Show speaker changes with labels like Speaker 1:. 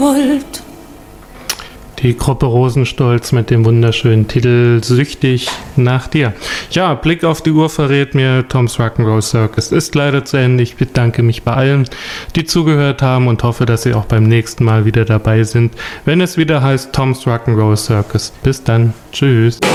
Speaker 1: wollt.
Speaker 2: Die Gruppe Rosenstolz mit dem wunderschönen Titel Süchtig nach dir. Ja, Blick auf die Uhr verrät mir, Tom's Rock'n'Roll Circus ist leider zu Ende. Ich bedanke mich bei allen, die zugehört haben und hoffe, dass sie auch beim nächsten Mal wieder dabei sind, wenn es wieder heißt Tom's Rock'n'Roll Circus. Bis dann. Tschüss.